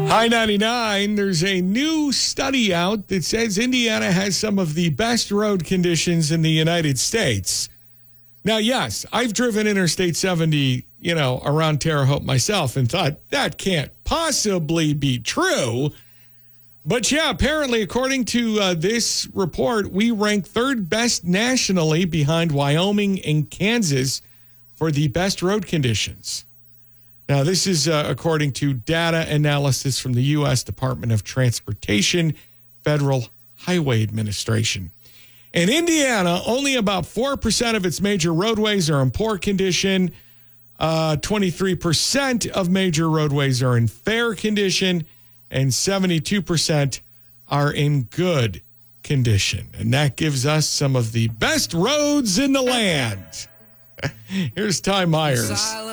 High 99, there's a new study out that says Indiana has some of the best road conditions in the United States. Now, yes, I've driven Interstate 70, around Terre Haute myself and thought that can't possibly be true. But yeah, apparently, according to this report, we rank third best nationally behind Wyoming and Kansas for the best road conditions. Now, this is according to data analysis from the U.S. Department of Transportation, Federal Highway Administration. In Indiana, only about 4% of its major roadways are in poor condition. 23% of major roadways are in fair condition, and 72% are in good condition. And that gives us some of the best roads in the land. Here's Ty Myers.